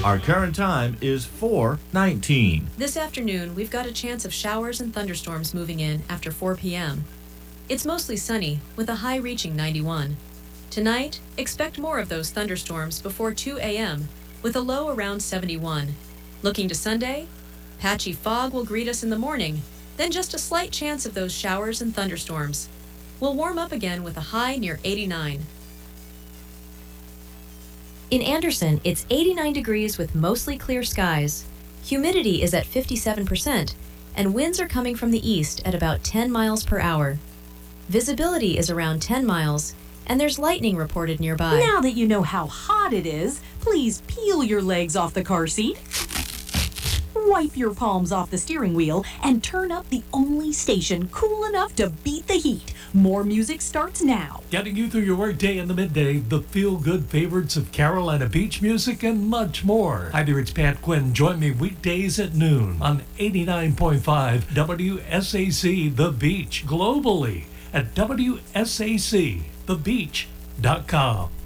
Our current time is 4:19. This afternoon, we've got a chance of showers and thunderstorms moving in after 4 p.m. It's mostly sunny, with a high reaching 91. Tonight, expect more of those thunderstorms before 2 a.m., with a low around 71. Looking to Sunday, patchy fog will greet us in the morning, then just a slight chance of those showers and thunderstorms. We'll warm up again with a high near 89. In Anderson, it's 89 degrees with mostly clear skies. Humidity is at 57%, and winds are coming from the east at about 10 miles per hour. Visibility is around 10 miles, and there's lightning reported nearby. Now that you know how hot it is, please peel your legs off the car seat, wipe your palms off the steering wheel, and turn up the only station cool enough to beat the heat. More music starts now. Getting you through your workday in the midday, the feel-good favorites of Carolina beach music, and much more. Hi there, it's Pat Quinn. Join me weekdays at noon on 89.5 WSAC The Beach, globally at WSACThebeach.com.